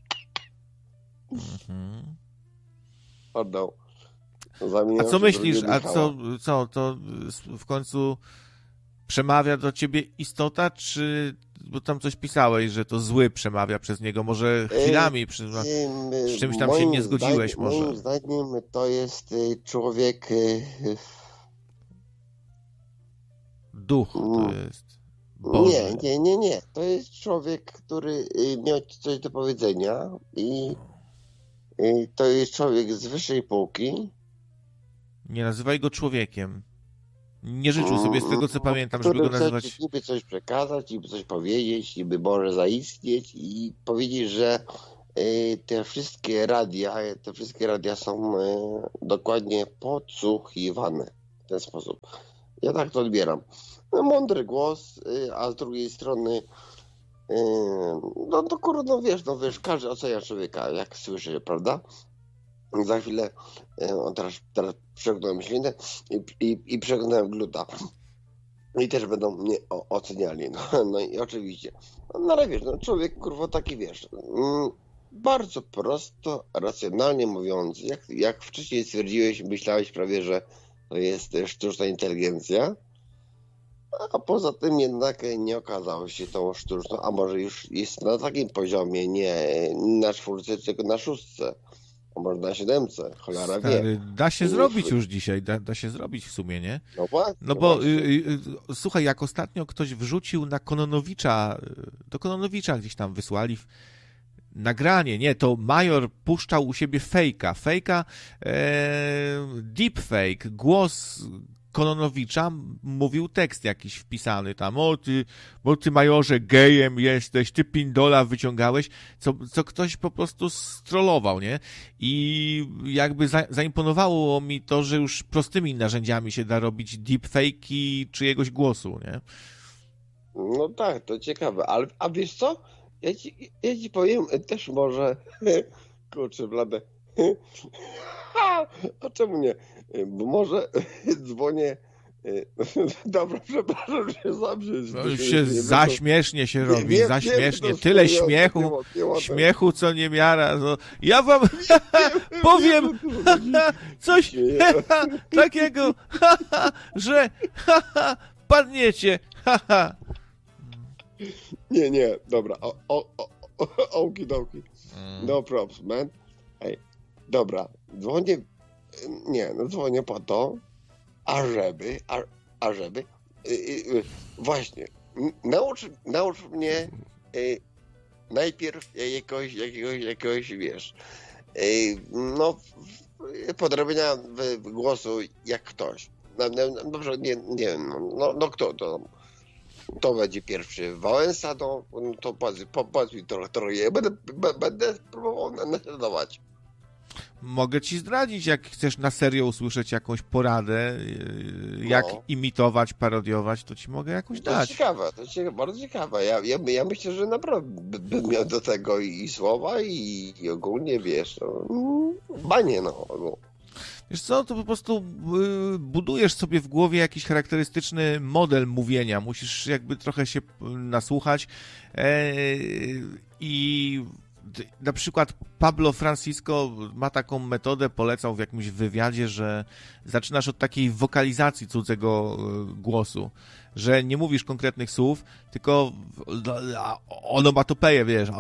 Mhm. Oddał. A co myślisz, a co, co, to w końcu przemawia do ciebie istota, czy, bo tam coś pisałeś, że to zły przemawia przez niego, może chwilami, przy, no, z czymś tam się nie zgodziłeś zdaniem, może. Moim zdaniem to jest człowiek... Duch to jest. Boże. Nie, nie, nie, nie. To jest człowiek, który miał coś do powiedzenia i, i to jest człowiek z wyższej półki. Nie nazywaj go człowiekiem. Nie życzył sobie z tego, co pamiętam, żeby go nazywać... Niby coś przekazać, niby coś powiedzieć, niby może zaistnieć i powiedzieć, że y, te wszystkie radia, te wszystkie radia są y, dokładnie podsłuchiwane w ten sposób. Ja tak to odbieram. No, mądry głos, y, a z drugiej strony y, no to kurde, no wiesz, no wiesz, każdy ocenia człowieka, jak słyszy, prawda? Za chwilę, on teraz, teraz przeglądałem ślinę i, i, i przeglądałem gluta. I też będą mnie o, oceniali. No, no i oczywiście. No ale wiesz, no człowiek kurwa taki wiesz. Mm, bardzo prosto, racjonalnie mówiąc, jak, jak wcześniej stwierdziłeś, myślałeś prawie, że to jest sztuczna inteligencja. A poza tym jednak nie okazało się tą sztuczną, a może już jest na takim poziomie, nie na czwórce, tylko na szóstce. A może na siódemce, cholera Stary, wie. da się Nie zrobić wiem. już dzisiaj, da, da się zrobić w sumie, nie? No właśnie. No bo, właśnie. y, y, słuchaj, jak ostatnio ktoś wrzucił na Kononowicza, do Kononowicza gdzieś tam wysłali w, nagranie, nie, to Major puszczał u siebie fejka, fejka, e, deepfake, głos Kononowicza mówił tekst jakiś wpisany tam, o ty, bo ty Majorze gejem jesteś, ty pindola wyciągałeś, co, co ktoś po prostu strollował, nie? I jakby za, zaimponowało mi to, że już prostymi narzędziami się da robić deepfake'i czyjegoś głosu, nie? No tak, to ciekawe, ale a wiesz co? Ja ci, ja ci powiem też może, kurczę blade, a czemu nie? Bo może dzwonię, dobra, przepraszam, że sam się... No już się zaśmiesznie się robi, nie, nie, zaśmiesznie, nie, tyle nie, śmiechu, nie, nie, nie, nie, śmiechu co nie miara. No, ja wam powiem coś takiego, że padniecie. Nie, nie, dobra, o, o, o, o, okidoki, no props, man. Ej, dobra, dzwonię, nie, no dzwonię po to, ażeby, a, ażeby, y, y, właśnie, naucz, naucz mnie y, najpierw jakiegoś, jakiegoś, jakiegoś, wiesz, y, no, podrobienia głosu jak ktoś. No, no, dobrze, nie, nie wiem, no, no kto to? To będzie pierwszy Wałęsa, to, to powiedz mi trochę, trochę, ja będę, będę próbował naśladować. Mogę ci zdradzić, jak chcesz na serio usłyszeć jakąś poradę, jak no. imitować, parodiować, to ci mogę jakąś to dać. To ciekawe, to ciekawe, bardzo ciekawe. Ja, ja, ja myślę, że naprawdę bym miał do tego i słowa, i, i ogólnie, wiesz, no, banie, no. no. Wiesz co, to po prostu budujesz sobie w głowie jakiś charakterystyczny model mówienia. Musisz jakby trochę się nasłuchać i na przykład Pablo Francisco ma taką metodę, polecał w jakimś wywiadzie, że zaczynasz od takiej wokalizacji cudzego głosu, że nie mówisz konkretnych słów, tylko onomatopeję, wiesz,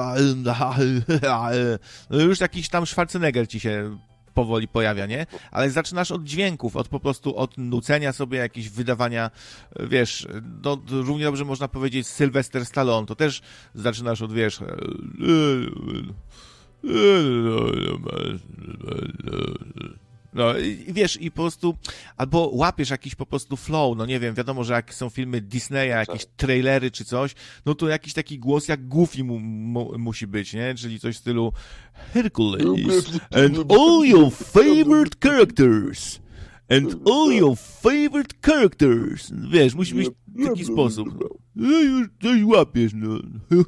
no już jakiś tam Schwarzenegger ci się powoli pojawia, nie? Ale zaczynasz od dźwięków, od po prostu od nucenia sobie, jakieś wydawania, wiesz, no równie dobrze można powiedzieć Sylvester Stallone, to też zaczynasz od, wiesz, no i wiesz, i po prostu albo łapiesz jakiś po prostu flow, no nie wiem, wiadomo, że jak są filmy Disneya, jakieś trailery czy coś, no to jakiś taki głos jak Goofy mu, mu, musi być, nie? Czyli coś w stylu Hercules and all your favorite characters and all your favorite characters. Wiesz, musi być w taki sposób. No już coś łapiesz, no.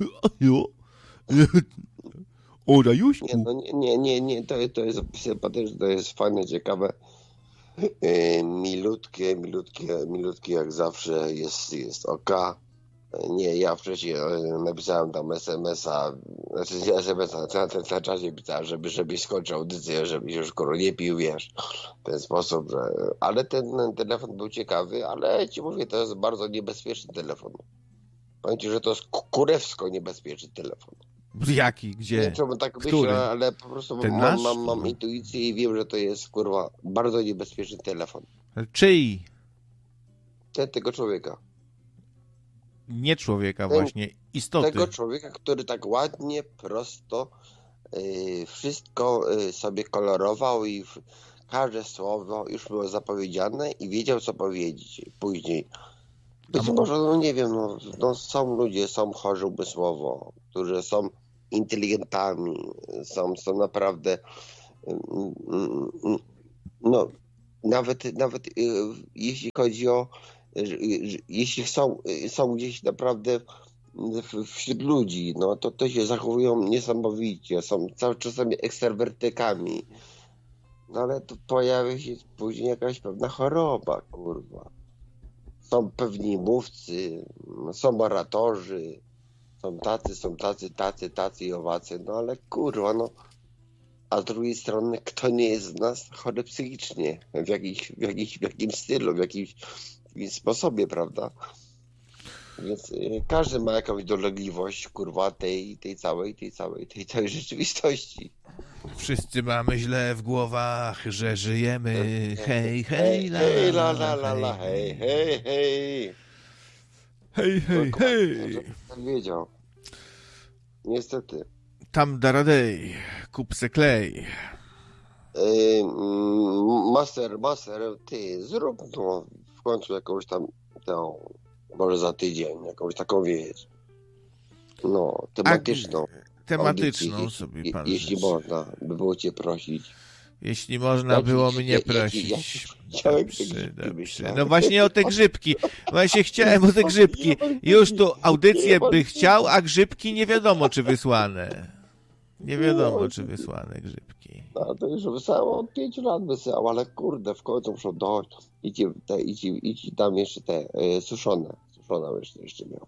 O, Rajuśku? Nie, no nie, nie, nie, nie, to, to jest sympatyczne, to jest fajne, ciekawe, yy, milutkie, milutkie, milutkie jak zawsze, jest, jest oka. Nie, ja wcześniej napisałem tam es em es a, znaczy nie es em es a, na ten na czasie pisałem, żeby, żebyś skończył audycję, żebyś już skoro nie pił, wiesz, w ten sposób, że... Ale ten, ten telefon był ciekawy, ale ci mówię, to jest bardzo niebezpieczny telefon. Powiem ci, że to jest kurewsko niebezpieczny telefon. Jaki? Gdzie? Nie wiem, czemu tak Który? myślę, ale po prostu Ten mam, nasz? mam, mam intuicję i wiem, że to jest, kurwa, bardzo niebezpieczny telefon. Czyj? Ten tego człowieka. Nie człowieka Ten, właśnie, istoty. Tego człowieka, który tak ładnie, prosto yy, wszystko yy, sobie kolorował i w, każde słowo już było zapowiedziane i wiedział, co powiedzieć później. Być może, no nie wiem, no, no są ludzie, są chorzy umysłowo, którzy są inteligentami, są, są naprawdę no nawet, nawet jeśli chodzi o jeśli są, są gdzieś naprawdę wśród ludzi, no to to się zachowują niesamowicie, są cały czasami ekstrawertykami, no ale to pojawia się później jakaś pewna choroba, kurwa. Są pewni mówcy, są oratorzy, są tacy, są tacy, tacy, tacy i owacy, no ale kurwa, no a z drugiej strony kto nie jest z nas chory psychicznie, w, jakiś, w, jakiś, w jakimś stylu, w jakimś, w jakimś sposobie, prawda? Więc y, każdy ma jakąś dolegliwość, kurwa, tej, tej całej, tej całej, tej całej rzeczywistości. Wszyscy mamy źle w głowach, że żyjemy. Hej, hej, Hej, la, hej, la, la, la, la, la, hej, hej, hej. Hej, hej, hej. Tak wiedział. Niestety. Tam daradej, kup se klej. Ej, master, master, ty zrób no, w końcu jakąś tam, tą, może za tydzień, jakąś taką wiesz, no, tematyczną. A, tematyczną audycję, sobie jeśli, pan jeśli życzy. można, by było cię prosić. Jeśli można Jaki- było mnie jaki- prosić. jaki chciałem te Dobrze, grzybki dobrze. myślałem. No właśnie o te grzybki. Właśnie chciałem o te grzybki. Już tu audycję by chciał, a grzybki nie wiadomo czy wysłane. Nie wiadomo czy wysłane grzybki. No to już wysyłał, od pięciu lat wysyłał, ale kurde, w końcu muszą dojść. I ci, te, i ci, i ci tam jeszcze te e, suszone, suszone jeszcze, jeszcze miał.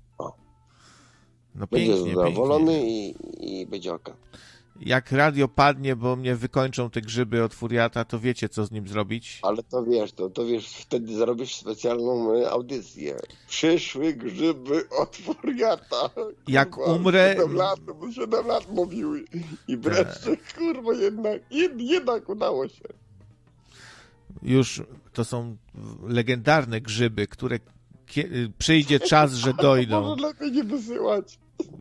No Będzie pięknie, zadowolony pięknie. i, i będzie oka. Jak radio padnie, bo mnie wykończą te grzyby od furiata, to wiecie co z nim zrobić? Ale to wiesz, to, to wiesz, wtedy zrobisz specjalną e, audycję. Przyszły grzyby od furiata. Jak umrę- siedem lat, bo siedem lat mówiły. I wreszcie, kurwa, jednak, jed, jednak udało się. Już to są legendarne grzyby, które kie- przyjdzie czas, że dojdą. Może lepiej nie wysyłać.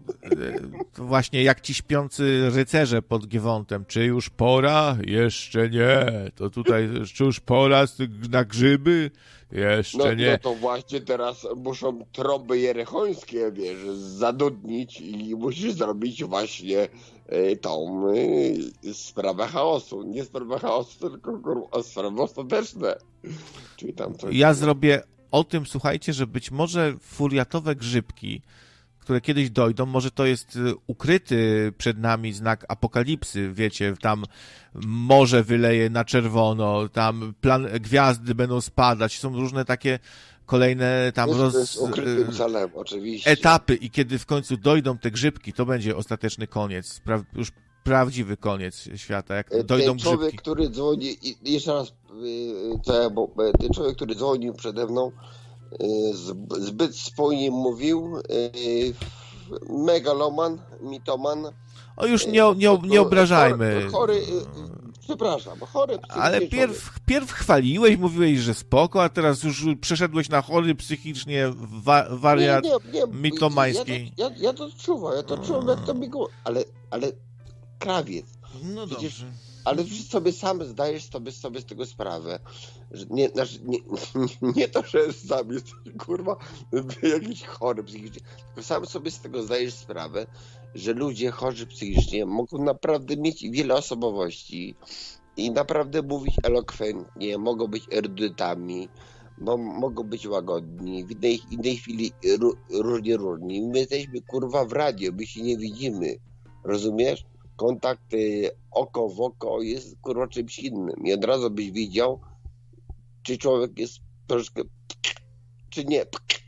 To właśnie jak ci śpiący rycerze pod Giewontem. Czy już pora? Jeszcze nie. To tutaj, czy już pora na grzyby? Jeszcze No, nie. no to właśnie teraz muszą trąby jerechońskie, wiesz, zadudnić i musisz zrobić właśnie y, tą y, sprawę chaosu. Nie sprawę chaosu, tylko kurwa, sprawy ostateczne. Czyli tam coś... Ja zrobię o tym, słuchajcie, że być może furiatowe grzybki, które kiedyś dojdą, może to jest y, ukryty przed nami znak apokalipsy, wiecie, tam morze wyleje na czerwono, tam plan, gwiazdy będą spadać, są różne takie kolejne tam Jest, roz, jest ukrytym y, celem, oczywiście. etapy i kiedy w końcu dojdą te grzybki, to będzie ostateczny koniec, pra, już prawdziwy koniec świata, jak Ten dojdą człowiek, grzybki. który dzwoni, i jeszcze raz, y, co ja, bo y, ten człowiek, który dzwonił przede mną, y, zb- zbyt spójnie mówił, y, megaloman, mitoman. O już nie, nie, nie obrażajmy. Chory, chory y, y, przepraszam, chory psychicznie Ale człowiek. pierw, pierw chwaliłeś, mówiłeś, że spoko, a teraz już przeszedłeś na chory psychicznie wa, wariat Nie, nie, nie, mitomański. Ja, to- ja, ja to czuwam, ja to czuwam, jak to mi go... Ale, ale krawiec, No Przecież- dobrze. ale przecież sobie sam zdajesz sobie, sobie z tego sprawę, że nie, znaczy, nie, nie to, że sam jesteś, kurwa, jakiś chory psychicznie, tylko sam sobie z tego zdajesz sprawę, że ludzie chorzy psychicznie mogą naprawdę mieć wiele osobowości i naprawdę mówić elokwentnie, mogą być erudytami, mo, mogą być łagodni, w innej, innej chwili ró, różnie różni. My jesteśmy, kurwa, w radio, my się nie widzimy, rozumiesz? Kontakt y, oko w oko jest, kurwa, czymś innym. I od razu byś widział, czy człowiek jest troszkę, czy nie.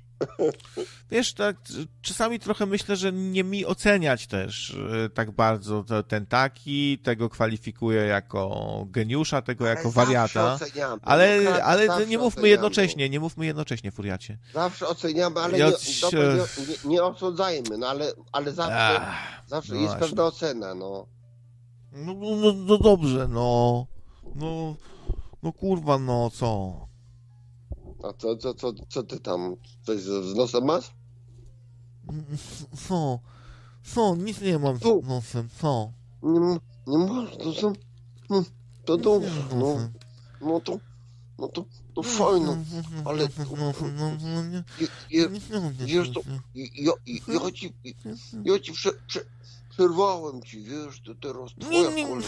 Wiesz, tak, czasami trochę myślę, że nie mi oceniać też y, tak bardzo to, ten taki, tego kwalifikuję jako geniusza, tego jako Ale wariata. zawsze oceniamy. Ale, Demokracja ale zawsze nie mówmy oceniamy. jednocześnie, nie mówmy jednocześnie, furiacie. Zawsze oceniamy, ale Ja nie, ci- dobra, nie, nie, nie osądzajmy, no ale, ale zawsze, Ach, zawsze no jest właśnie. pewna ocena, no. No, no, no, no dobrze, no. No, no kurwa, no co? A co, co, co, co ty tam, coś z z nosem masz? Co? Co? Nic nie mam Tu. z nosem, co? Nie, m- nie masz, to są... Hmm. to dobrze, no, no to, no to, to fajno, ale to, je, je, wiesz to, ja, ja ci, ja ci prze, prze, przerwałem ci, wiesz, to teraz twoja kolej.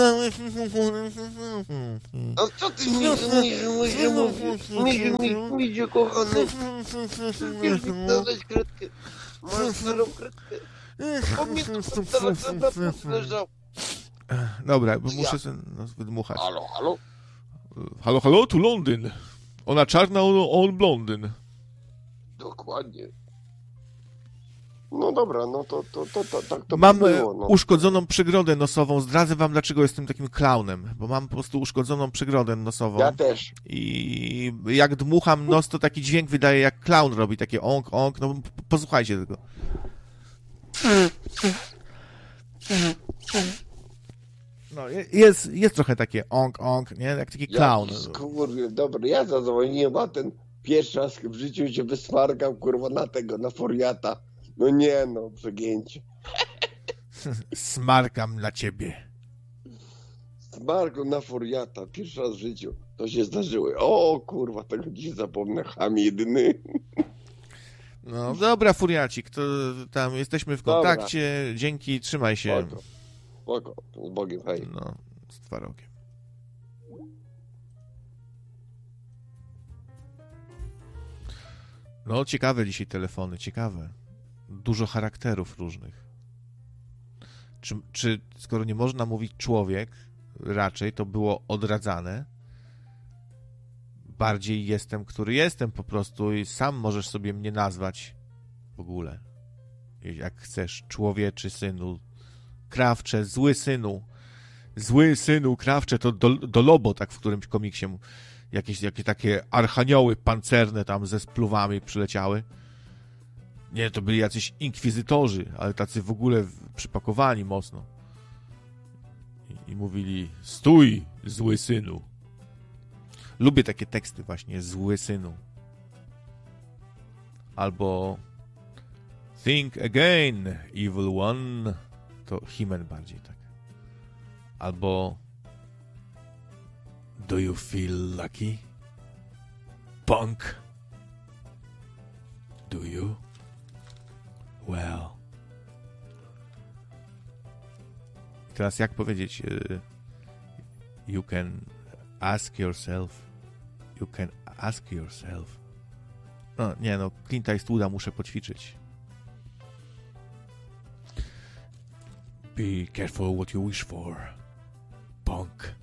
A co ty mi, mi, mi, mi, mi, mi, kochany, wiesz mi dać kredkę, masz starą kredkę, o mnie to teraz na leżał. Dobra, bo muszę sobie wydmuchać. Halo, halo? Halo, halo, tu Londyn. Ona czarna, on, on blondyn. Dokładnie. No dobra, no to to, to, to tak to Mam było. No. uszkodzoną przegrodę nosową. Zdradzę wam, dlaczego jestem takim klaunem. Bo mam po prostu uszkodzoną przegrodę nosową. Ja też. I jak dmucham nos, to taki dźwięk wydaje, jak klaun robi. Takie onk, onk. No posłuchajcie tego. No, jest, jest trochę takie onk, onk, nie? Jak taki klaun. Ja, kurwa, dobra, ja zadzwoniłem, a ten pierwszy raz w życiu się wysmarkał, kurwa, na tego, na furiata. No nie, no, przegięcie. Smarkam dla ciebie. Smarkał na furiata, pierwszy raz w życiu. To się zdarzyło. O, kurwa, tego dziś zapomnę, ham jedyny. No, dobra, furiacik, to tam jesteśmy w kontakcie. Dobra. Dzięki, trzymaj się. Spoko. Spoko, z Bogiem, hej. No, z twarogiem. No, ciekawe dzisiaj telefony, ciekawe. Dużo charakterów różnych. Czy, czy skoro nie można mówić człowiek, raczej to było odradzane. Bardziej jestem, który jestem po prostu i sam możesz sobie mnie nazwać w ogóle. Jak chcesz, człowieczy synu, krawcze, zły synu. Zły synu, krawcze, to do, do Lobo, tak w którymś komiksie jakieś, jakieś takie archanioły pancerne tam ze spluwami przyleciały. Nie, to byli jacyś inkwizytorzy, ale tacy w ogóle przypakowani mocno. I, i mówili, stój, zły synu. Lubię takie teksty właśnie, zły synu. Albo think again, evil one. To He-Man bardziej tak. Albo do you feel lucky? Punk? Do you? Well. Teraz jak powiedzieć? You can ask yourself. You can ask yourself. No, nie no, Clint Eastwooda muszę poćwiczyć. Be careful what you wish for. Punk.